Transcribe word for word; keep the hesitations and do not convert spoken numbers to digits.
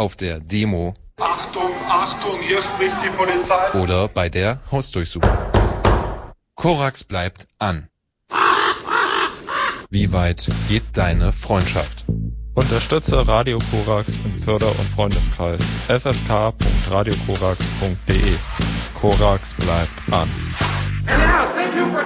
auf der Demo. Achtung, Achtung, hier spricht die Polizei. Oder bei der Hausdurchsuchung. Korax bleibt an. Wie weit geht deine Freundschaft? Unterstütze Radio Korax im Förder- und Freundeskreis. f f k punkt radio korax punkt d e. Korax bleibt an.